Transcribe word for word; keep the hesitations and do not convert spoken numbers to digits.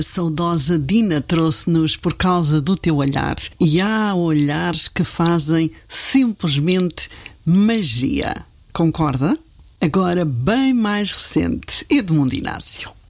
A saudosa Dina trouxe-nos Por Causa do Teu Olhar. E há olhares que fazem simplesmente magia. Concorda? Agora, bem mais recente, Edmundo Inácio.